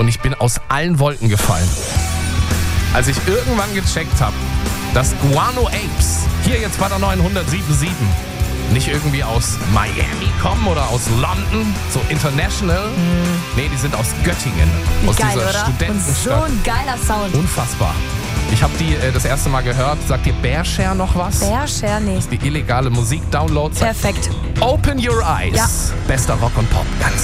und ich bin aus allen Wolken gefallen. Als ich irgendwann gecheckt habe, dass Guano Apes hier jetzt bei der neuen 107.7 nicht irgendwie aus Miami kommen oder aus London, so international. Nee, die sind aus Göttingen, aus Geil, dieser oder? Studentenstadt. Und so ein geiler Sound. Unfassbar. Ich habe die das erste Mal gehört. Sagt dir Bearshare noch was? Bearshare, nee. Die illegale Musik-Downloads. Perfekt. Open Your Eyes. Ja. Bester Rock und Pop. Ganz